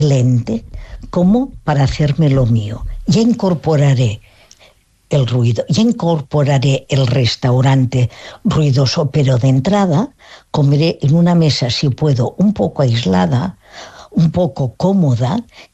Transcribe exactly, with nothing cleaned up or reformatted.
excelente como para hacerme lo mío. Ya incorporaré el ruido, ya incorporaré el restaurante ruidoso, pero de entrada comeré en una mesa, si puedo, un poco aislada, un poco cómoda,